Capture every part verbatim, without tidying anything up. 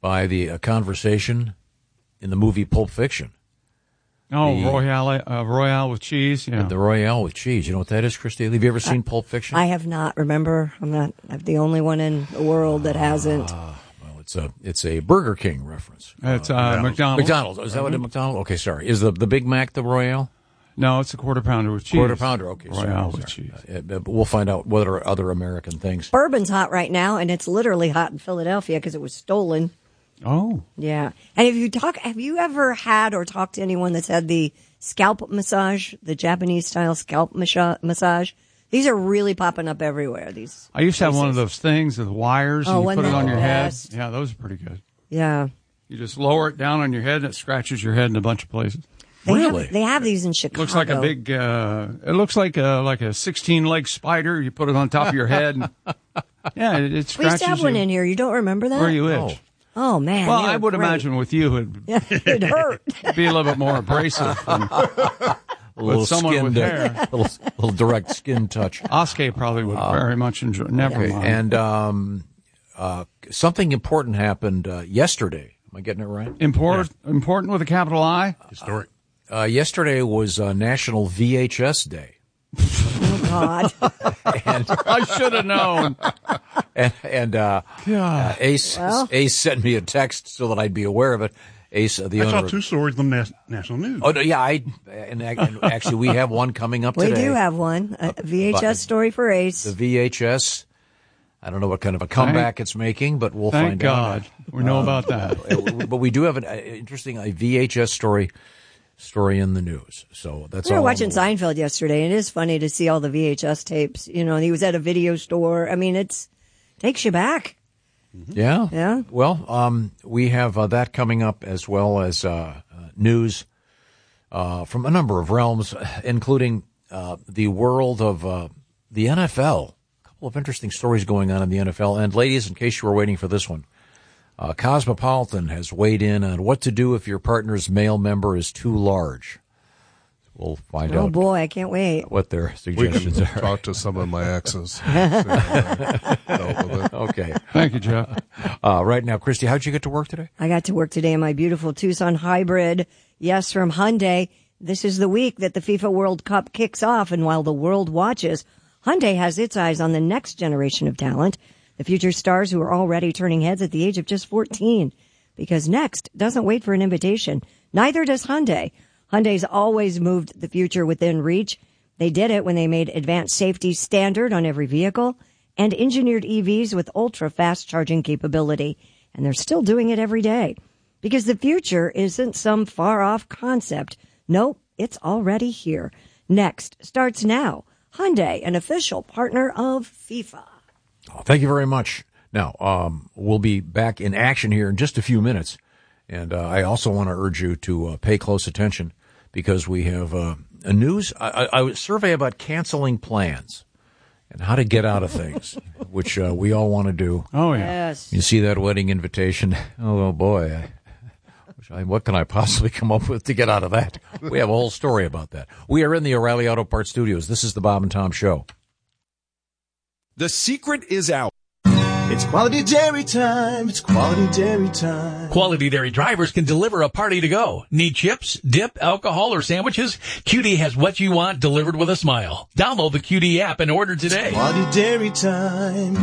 by the uh, conversation in the movie Pulp Fiction. Oh, the, Royale, uh, Royale with cheese. Yeah, the Royale with cheese. You know what that is, Christy? Have you ever seen I, Pulp Fiction? I have not. Remember, I'm not I'm the only one in the world that hasn't. Uh, well, it's a it's a Burger King reference. It's uh, uh, McDonald's. McDonald's. Is that mm-hmm. what a McDonald's? Okay, sorry. Is the the Big Mac the Royale? No, it's a quarter pounder with cheese. Quarter pounder. Okay, Royale sorry, with sorry. cheese. Uh, but we'll find out what are other American things. Bourbon's hot right now, and it's literally hot in Philadelphia because it was stolen. Oh, yeah. And if you talk, have you ever had or talked to anyone that's had the scalp massage, the Japanese style scalp massage? These are really popping up everywhere. These. I used to have places. one of those things with wires, oh, and you put it on your best. head. Yeah, those are pretty good. Yeah. You just lower it down on your head, and it scratches your head in a bunch of places. They really? Have, they have these in Chicago. Looks like a big. Uh, it looks like a like a sixteen leg spider. You put it on top of your head. And, yeah, it, it scratches. We used to have you one in here. You don't remember that? where you itch. Oh. Oh, man. Well, I would great. imagine with you it'd, it'd hurt. be a little bit more abrasive than a little with someone skin, with hair. A little, little direct skin touch. Oskay probably would uh, very much enjoy. Never okay. mind. And um, uh, something important happened uh, yesterday. Am I getting it right? Import, yeah. Important with a capital I? Historic. Uh, yesterday was uh, National V H S Day. Oh, God. and I should have known. And, and uh, uh, Ace well. Ace sent me a text so that I'd be aware of it. Ace, uh, the I owner saw two stories in the nas- national news. Oh no, yeah, I and, and actually we have one coming up we today. We do have one, a V H S but story for Ace. The V H S. I don't know what kind of a comeback thank, it's making, but we'll thank find God. out. We know uh, about that. But we do have an uh, interesting a V H S story. Story in the news. So that's we were all. watching Seinfeld yesterday, and it is funny to see all the V H S tapes. You know, he was at a video store. I mean, it's takes you back. Yeah. Yeah. Well, um, we have uh, that coming up as well as uh, uh, news uh, from a number of realms, including uh, the world of uh, the N F L. A couple of interesting stories going on in the N F L. And ladies, in case you were waiting for this one, Uh, Cosmopolitan has weighed in on what to do if your partner's male member is too large. We'll find oh, out. Oh, boy, I can't wait. What their suggestions we are. Talk to some of my exes. Okay. Thank you, Jeff. Uh, right now, Christy, how'd you get to work today? I got to work today in my beautiful Tucson Hybrid. Yes, from Hyundai. This is the week that the FIFA World Cup kicks off, and while the world watches, Hyundai has its eyes on the next generation of talent. The future stars who are already turning heads at the age of just fourteen. Because next doesn't wait for an invitation. Neither does Hyundai. Hyundai's always moved the future within reach. They did it when they made advanced safety standard on every vehicle and engineered E Vs with ultra-fast charging capability. And they're still doing it every day. Because the future isn't some far-off concept. Nope, it's already here. Next starts now. Hyundai, an official partner of FIFA. Oh, thank you very much. Now, um, we'll be back in action here in just a few minutes. And uh, I also want to urge you to uh, pay close attention because we have uh, a news, a, a, a survey about canceling plans and how to get out of things, which uh, we all want to do. Oh, yeah. Yes. You see that wedding invitation? Oh, boy. I, what can I possibly come up with to get out of that? We have a whole story about that. We are in the O'Reilly Auto Parts Studios. This is the Bob and Tom Show. The secret is out. It's quality dairy time. It's quality dairy time. Quality Dairy drivers can deliver a party to go. Need chips, dip, alcohol, or sandwiches? Q D has what you want delivered with a smile. Download the Q D app and order today. It's quality dairy time.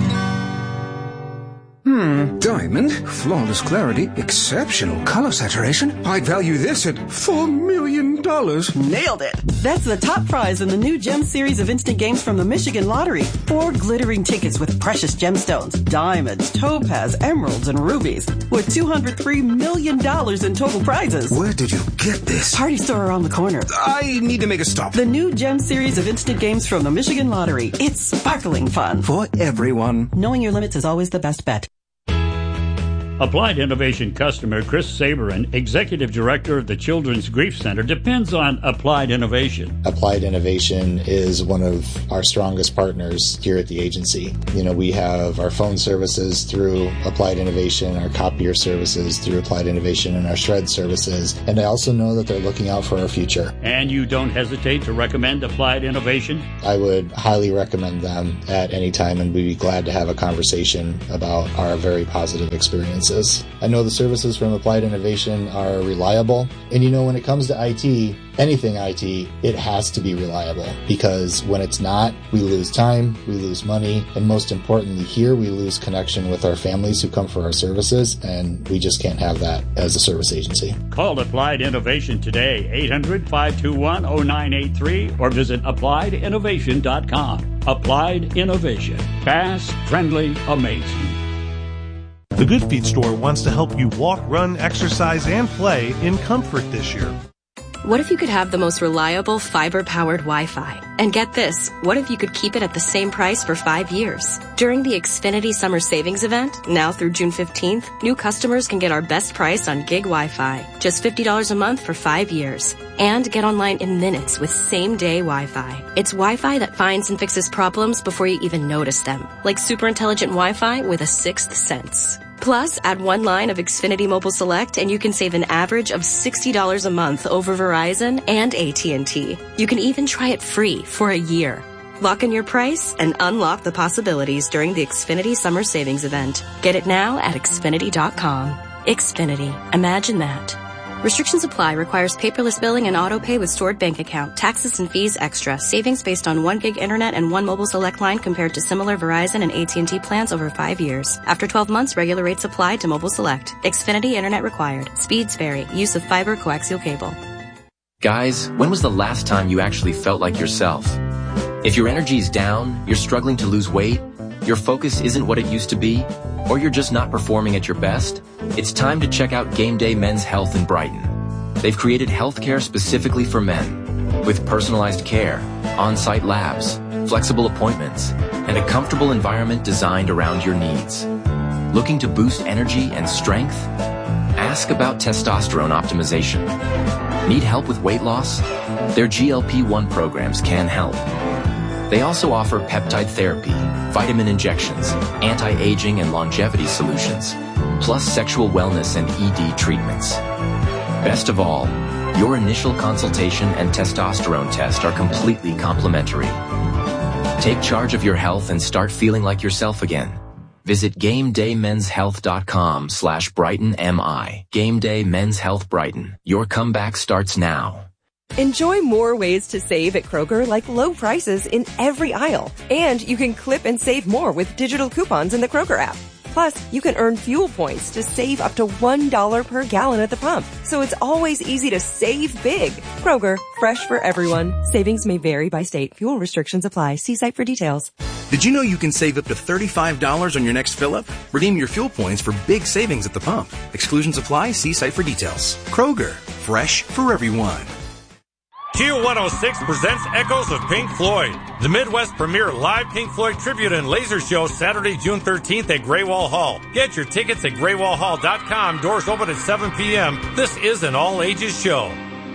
Hmm, diamond, flawless clarity, exceptional color saturation. I'd value this at four million dollars. Nailed it. That's the top prize in the new Gem series of instant games from the Michigan Lottery. Four glittering tickets with precious gemstones, diamonds, topaz, emeralds, and rubies, with two hundred three million dollars in total prizes. Where did you get this? Party store around the corner. I need to make a stop. The new Gem series of instant games from the Michigan Lottery. It's sparkling fun. For everyone. Knowing your limits is always the best bet. Applied Innovation customer Chris Saberin, Executive Director of the Children's Grief Center, depends on Applied Innovation. Applied Innovation is one of our strongest partners here at the agency. You know, we have our phone services through Applied Innovation, our copier services through Applied Innovation, and our shred services. And I also know that they're looking out for our future. And you don't hesitate to recommend Applied Innovation? I would highly recommend them at any time, and we'd be glad to have a conversation about our very positive experiences. services. I know the services from Applied Innovation are reliable. And you know, when it comes to I T, anything I T, it has to be reliable, because when it's not, we lose time, we lose money, and most importantly here, we lose connection with our families who come for our services, and we just can't have that as a service agency. Call Applied Innovation today, eight hundred, five two one, oh nine eight three, or visit applied innovation dot com. Applied Innovation. Fast, friendly, amazing. The Good Feet store wants to help you walk, run, exercise, and play in comfort this year. What if you could have the most reliable fiber-powered Wi-Fi? And get this, what if you could keep it at the same price for five years? During the Xfinity Summer Savings Event, now through June fifteenth, new customers can get our best price on gig Wi-Fi, just fifty dollars a month for five years. And get online in minutes with same-day Wi-Fi. It's Wi-Fi that finds and fixes problems before you even notice them, like super intelligent Wi-Fi with a sixth sense. Plus, add one line of Xfinity Mobile Select and you can save an average of sixty dollars a month over Verizon and A T and T. You can even try it free for a year. Lock in your price and unlock the possibilities during the Xfinity Summer Savings Event. Get it now at Xfinity dot com. Xfinity. Imagine that. Restrictions apply. Requires paperless billing and auto pay with stored bank account. Taxes and fees extra. Savings based on one gig internet and one mobile select line compared to similar Verizon and A T and T plans over five years. After twelve months, regular rates apply to mobile select. Xfinity internet required. Speeds vary. Use of fiber coaxial cable. Guys, when was the last time you actually felt like yourself? If your energy is down, you're struggling to lose weight, your focus isn't what it used to be, or you're just not performing at your best, it's time to check out Game Day Men's Health in Brighton. They've created healthcare specifically for men, with personalized care, on-site labs, flexible appointments, and a comfortable environment designed around your needs. Looking to boost energy and strength? Ask about testosterone optimization. Need help with weight loss? Their G L P one programs can help. They also offer peptide therapy, vitamin injections, anti-aging and longevity solutions, plus sexual wellness and E D treatments. Best of all, your initial consultation and testosterone test are completely complimentary. Take charge of your health and start feeling like yourself again. Visit GameDayMen'sHealth.com slash BrightonMI. Game Day Men's Health Brighton. Your comeback starts now. Enjoy more ways to save at Kroger, like low prices in every aisle. And you can clip and save more with digital coupons in the Kroger app. Plus, you can earn fuel points to save up to one dollar per gallon at the pump. So it's always easy to save big. Kroger, fresh for everyone. Savings may vary by state. Fuel restrictions apply. See site for details. Did you know you can save up to thirty-five dollars on your next fill-up? Redeem your fuel points for big savings at the pump. Exclusions apply. See site for details. Kroger, fresh for everyone. Q one oh six presents Echoes of Pink Floyd, the Midwest premier live Pink Floyd tribute and laser show Saturday, June thirteenth at Graywall Hall. Get your tickets at graywall hall dot com. Doors open at seven p.m. This is an all-ages show.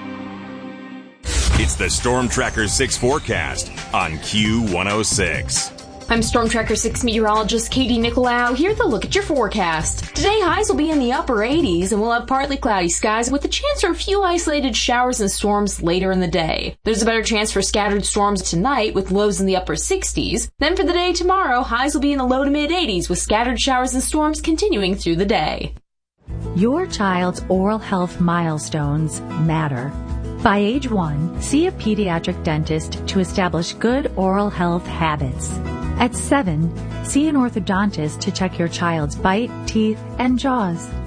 It's the Storm Tracker six forecast on Q one oh six. I'm Storm Tracker six meteorologist Katie Nicolau here with a look at your forecast. Today, highs will be in the upper eighties and we'll have partly cloudy skies with a chance for a few isolated showers and storms later in the day. There's a better chance for scattered storms tonight with lows in the upper sixties. Then for the day tomorrow, highs will be in the low to mid eighties with scattered showers and storms continuing through the day. Your child's oral health milestones matter. By age one, see a pediatric dentist to establish good oral health habits. At seven, see an orthodontist to check your child's bite, teeth, and jaws.